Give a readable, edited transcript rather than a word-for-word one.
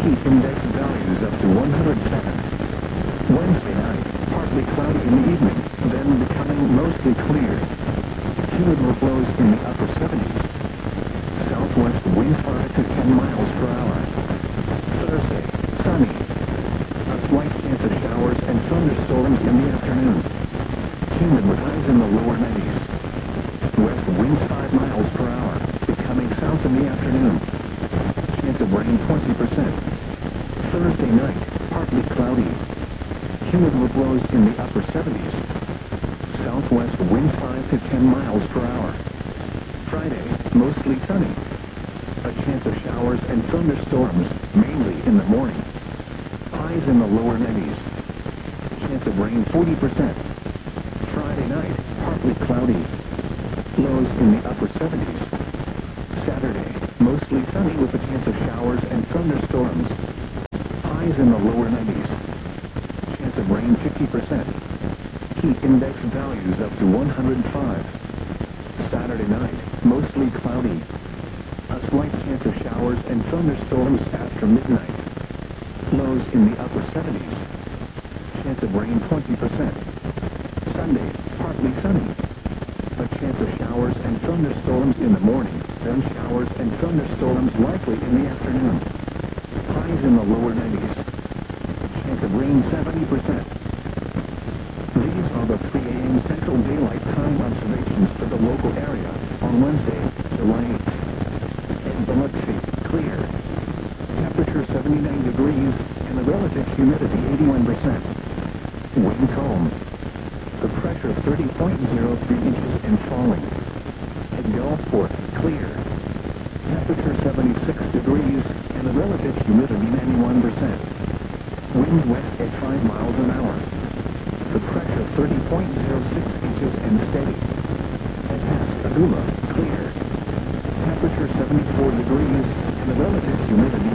Heat index values up to 107. Wednesday night, partly cloudy in the evening, then becoming mostly clear. Humid lows in the upper 70s. Southwest winds 5 to 10 miles per hour. Thursday, sunny. A slight chance of showers and thunderstorms in the afternoon. Humid with highs in the lower 90s. West winds 5 miles per hour, becoming south in the afternoon. Chance of rain 20%. Thursday night, partly cloudy. Humid with lows in the upper 70s. Southwest winds 5 to 10 miles per hour. Friday, mostly sunny. A chance of showers and thunderstorms, mainly in the morning. Highs in the lower 90s. Chance of rain 40%. Friday night, partly cloudy. Lows in the upper 70s. Saturday, mostly sunny with a chance of showers and thunderstorms. Highs in the lower 90s. Chance of rain 50%. Heat index values up to 105. Saturday night, mostly cloudy. A slight chance of showers and thunderstorms after midnight. Lows in the upper 70s. Chance of rain 20%. Sunday, partly sunny. A chance of showers and thunderstorms in the morning, then showers and thunderstorms likely in the afternoon. Highs in the lower 90s. Chance of rain 70%. These are the 3 a.m. Central Daylight Time observations for the local area on Wednesday, July 8th. In Biloxi, clear. Temperature 79 degrees and the relative humidity 81%. Wind calm. The pressure 30.03 inches and falling. At Gulfport, clear. Temperature 76 degrees and the relative humidity 91%. Wind west at 5 miles an hour. The pressure 30.06 inches and steady. At Pascagoula, clear. Temperature 74 degrees and the relative humidity